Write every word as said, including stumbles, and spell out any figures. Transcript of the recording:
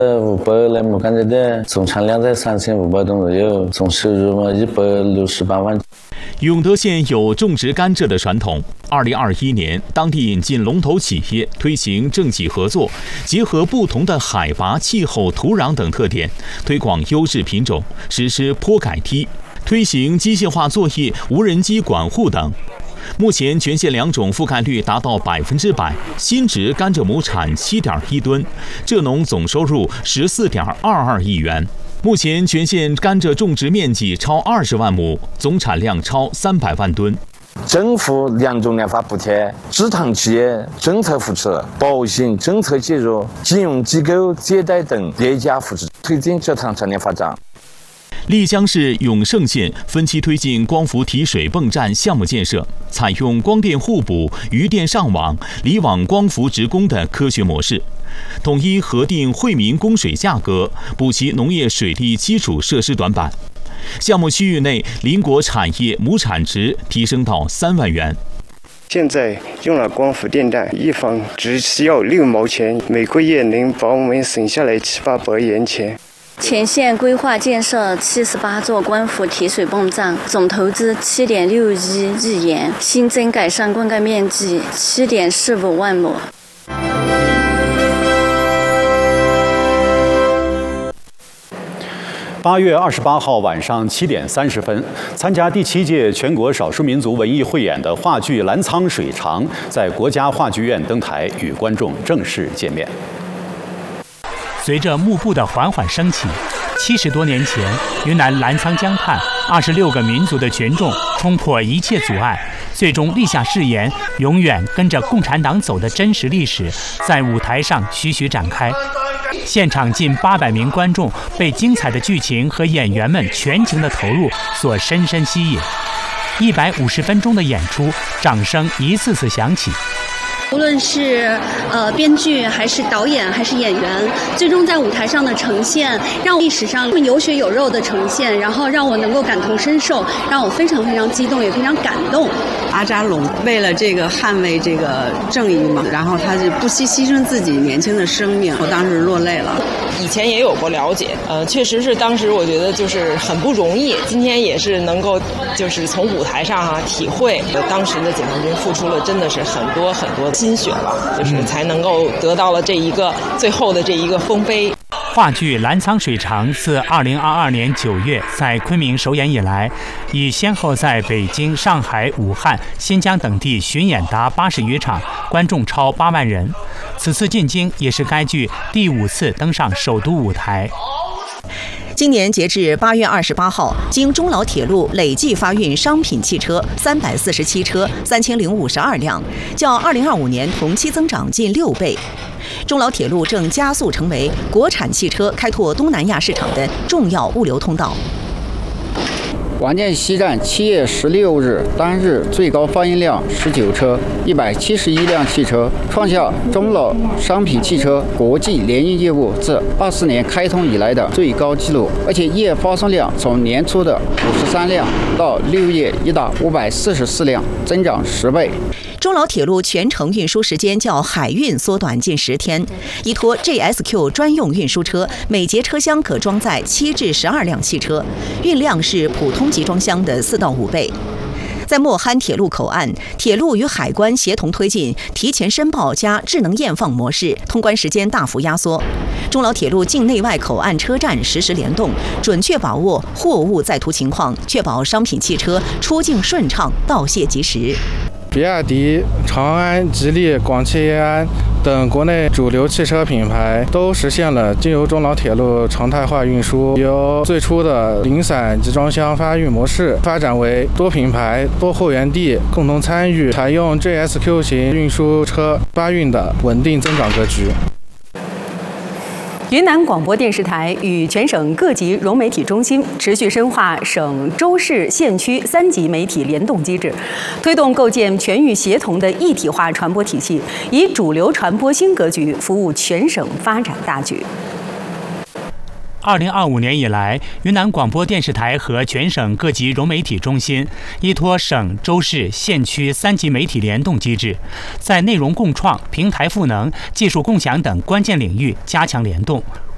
呃，五百来亩干的，总产量在三千五百吨左右，总收入嘛一百六十八万。 永德县有种植甘蔗的传统。二零二一年，当地引进龙头企业，推行政企合作，结合不同的海拔、气候、土壤等特点，推广优质品种，实施坡改梯，推行机械化作业、无人机管护等。目前全县两种覆盖率达到百分之百，新植甘蔗亩产七点一吨，蔗农总收入十四点二二亿元。目前全县甘蔗种植面积超二十万亩，总产量超三百万吨。 政府两种研发补贴、制糖企业政策扶持、保险政策介入、金融机构借贷等叠加扶持，推进蔗糖产业发展。 丽江市永胜县分期推进光伏提水泵站项目建设，采用光电互补、余电上网、离网光伏直供的科学模式，统一核定惠民供水价格，补齐农业水利基础设施短板。项目区域内邻国产业亩产值提升到三万元。 现在用了光伏电站，一方只需要六毛钱，每个月能把我们省下来七八百元钱。 全县规划建设七十八座光伏提水泵站，总投资七点六一亿元，新增改善灌溉面积七点四五万亩。 八月二十八号晚上七点三十分，参加第七届全国少数民族文艺汇演的话剧《澜沧水长》在国家话剧院登台，与观众正式见面。 随着幕布的缓缓升起，七十多年前，云南澜沧江畔二十六个民族的群众冲破一切阻碍，最终立下誓言，永远跟着共产党走的真实历史，在舞台上徐徐展开。现场近八百名观众被精彩的剧情和演员们全情的投入所深深吸引。一百五十分钟的演出，掌声一次次响起。 无论是呃编剧还是导演还是演员，最终在舞台上的呈现，让历史上有血有肉的呈现，然后让我能够感同身受，让我非常非常激动，也非常感动。 阿扎龙为了这个捍卫这个正义嘛，然后他就不惜牺牲自己年轻的生命，我当时落泪了。 以前也有过了解，呃，确实是当时我觉得就是很不容易，今天也是能够就是从舞台上哈、啊、体会当时的解放军付出了真的是很多很多心血了，就是才能够得到了这一个最后的这一个丰碑。 话剧《澜沧水长》自二零二二年九月在昆明首演以来，已先后在北京、上海、武汉、新疆等地巡演达八十余场，观众超八万人。此次进京也是该剧第五次登上首都舞台。 今年截至八月二十八号，经中老铁路累计发运商品汽车三百四十七车，三千零五十二辆，较二零二五年同期增长近六倍。中老铁路正加速成为国产汽车开拓东南亚市场的重要物流通道。 广建西站七月十六日单日最高发运量十九车，一百七十一辆汽车，创下中老商品汽车国际联运业务自二四年开通以来的最高纪录，而且月发送量从年初的五十三辆到六月已达五百四十四辆，增长十倍。 中老铁路全程运输时间较海运缩短近十天，依托 J S Q 专用运输车，每节车厢可装载七至十二辆汽车，运量是普通集装箱的四到五倍。在莫憨铁路口岸，铁路与海关协同推进提前申报加智能验放模式，通关时间大幅压缩。中老铁路境内外口岸车站实时联动，准确把握货物在途情况，确保商品汽车出境顺畅、到卸及时。 比亚迪、长安、吉利、广汽埃安等国内主流汽车品牌都实现了经由中老铁路常态化运输，由最初的零散集装箱发运模式发展为多品牌、多货源地共同参与，采用 J S Q 型运输车发运的稳定增长格局。 云南广播电视台与全省各级融媒体中心持续深化省、州市、县区三级媒体联动机制，推动构建全域协同的一体化传播体系，以主流传播新格局服务全省发展大局。 二零二五年以来，云南广播电视台和全省各级融媒体中心依托省、州市、县区三级媒体联动机制，在内容共创、平台赋能、技术共享等关键领域加强联动，